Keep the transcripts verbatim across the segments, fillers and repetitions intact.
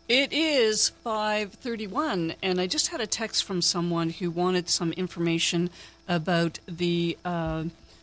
It is five thirty-one, and I just had a text from someone who wanted some information about the uh,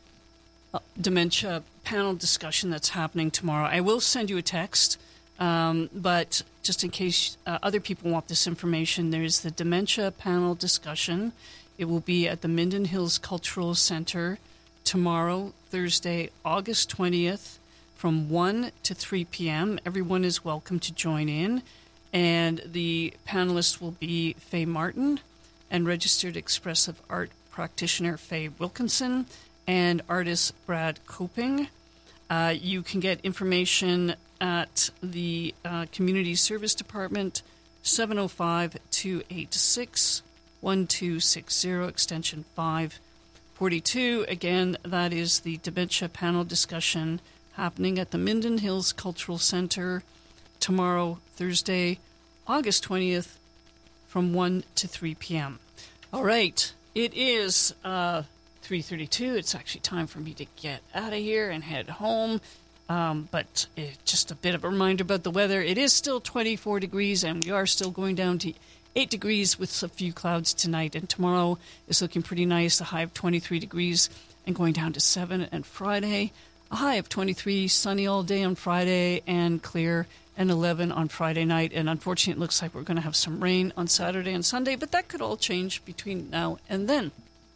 dementia panel discussion that's happening tomorrow. I will send you a text, um, but just in case uh, other people want this information, there's the dementia panel discussion. It will be at the Minden Hills Cultural Center tomorrow, Thursday, August twentieth, from one to three p.m. Everyone is welcome to join in. And the panelists will be Faye Martin and registered expressive art practitioner Faye Wilkinson and artist Brad Coping. Uh, you can get information at the uh, Community Service Department, seven oh five, two eight six, one two six zero, extension five forty-two. Again, that is the dementia panel discussion happening at the Minden Hills Cultural Center tomorrow, Thursday, August twentieth, from one to three p.m. All right, it is uh, three thirty-two. It's actually time for me to get out of here and head home. Um, but uh, just a bit of a reminder about the weather. It is still twenty-four degrees, and we are still going down to eight degrees with a few clouds tonight. And tomorrow is looking pretty nice, a high of twenty-three degrees, and going down to seven. And Friday, a high of twenty-three, sunny all day on Friday, and clear, and eleven on Friday night. And unfortunately, it looks like we're going to have some rain on Saturday and Sunday, but that could all change between now and then.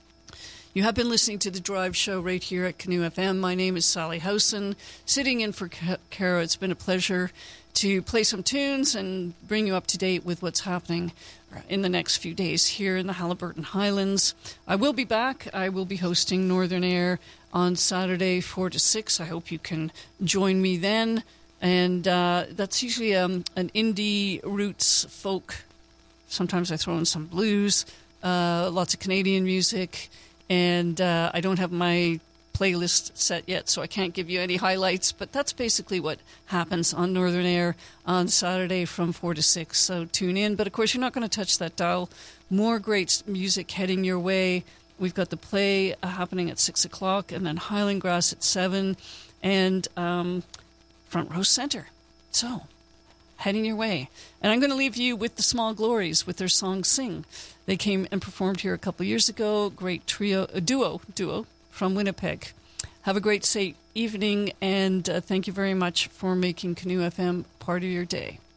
You have been listening to The Drive Show right here at Canoe F M. My name is Sally Howson, sitting in for Kara. It's been a pleasure to play some tunes and bring you up to date with what's happening in the next few days here in the Haliburton Highlands. I will be back. I will be hosting Northern Air on Saturday, four to six. I hope you can join me then. And uh, that's usually um, an indie roots folk. Sometimes I throw in some blues, uh, lots of Canadian music. And uh, I don't have my playlist set yet, so I can't give you any highlights. But that's basically what happens on Northern Air on Saturday from four to six. So tune in. But, of course, you're not going to touch that dial. More great music heading your way. We've got the play uh, happening at six o'clock, and then Highland Grass at seven, and um, Front Row Center. So, heading your way. And I'm going to leave you with the Small Glories with their song Sing. They came and performed here a couple years ago. Great trio, a duo, duo from Winnipeg. Have a great safe evening, and uh, thank you very much for making Canoe F M part of your day.